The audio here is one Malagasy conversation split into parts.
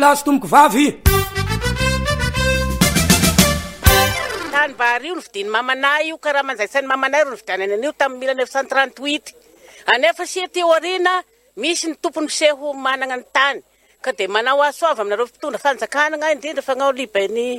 lahy sy tomboko vavy. Tany vary io novidiny mamanay io, karaha manjaitsany mamanay ro novidianany an'io tamin'ny 1938. Anefa sia ty orina misy ny tompony seho manana ny tany, ka de manao asoava aminareo fitondra fanjakana indrindra fagnao libeny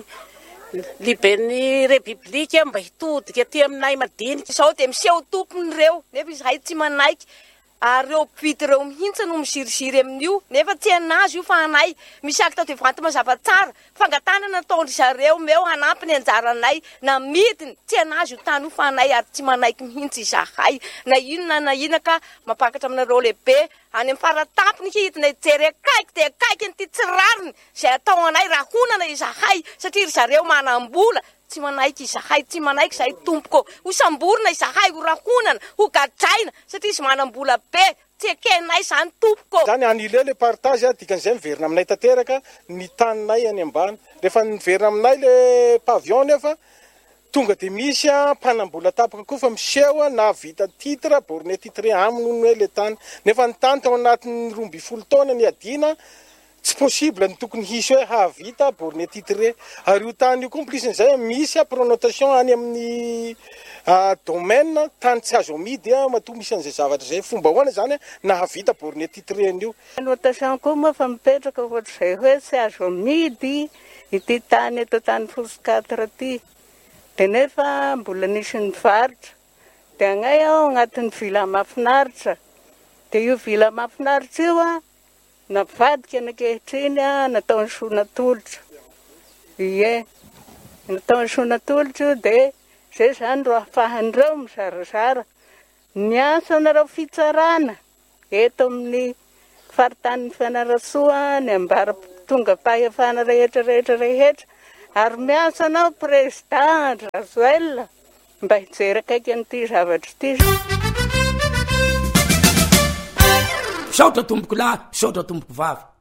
repiblika mba hitodika ty aminay madinika. Sao de miseho tompony reo, nefa izy hay tsy manaiky. Areo mpivity reo mihitsy no misiriziry amin'io, nefa tsy anazy io fa anay. Misy akta de vanty mazava tsara, fangatanana nataondry zareo meo hanampy ny anjaranay, na midiny tsy anazy io tany io fa anay ary tsy manaiky mihitsy izahay. Na inona na ina ka mampakatra aminareo lehibe, any amin'ny faratampony hidina ijery akaiky de akaiky ny ty tsirariny, zay atao anay rahonana izahay, satria zareo manam-bola. Tsy manaiky izahay, tsy manaiky zahay tompoko. Ho samborina izahay, ho rahonana, ho gadraina, satria izy manam-bola be, tsy ekenay zany tompoko. Zany anile le partage dikan'izay miverina aminay tanteraka ny taninay any ambany. Rehefa miverina aminay le pavion nefa tonga de misy mpanambola tapaka koa fa miseho na vita titre, borné titre aminy hoe le tany. Nefa ny tany tao anatin'ny 12 taona ny adina, tsy possible ny tokony hisy hoe havita borné titré. Ary io tany io complicen'izay misy pronotation any amin'ny domaine tany tsy azo amidy matoa misy an'izay zavatra zay. Fomba hoana zany na havita borné titré an'io. Notation koa moa fa mipetraka ohatr'izay hoe tsy azo amidy ity tany eto tany Fosikatra ty. De nefa mbola nisy ny varitra. De agnay aho agnatin'ny vila mahafinaritra. De io vila mahafinaritra io navadika ankehitriny nataony sonatolotra. Ie, nataony sonatolotra de zay zany ro ahafahan'ireo mizarazara. Niasa nareo fitsarana eto amin'ny faritany Fianarantsoa ny ambara tonga pahefana rehetra. Ary miasa anao président Razoel mba hijery akaiky an'ity zavatra ity. Saotra tomboko lahy, saotra tomboko vavy.